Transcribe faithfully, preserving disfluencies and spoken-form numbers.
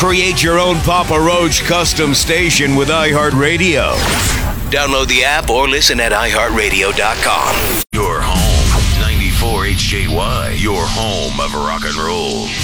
Create your own Papa Roach custom station with iHeartRadio. Download the app or listen at i heart radio dot com. Your home, ninety-four H J Y, your home of rock and roll.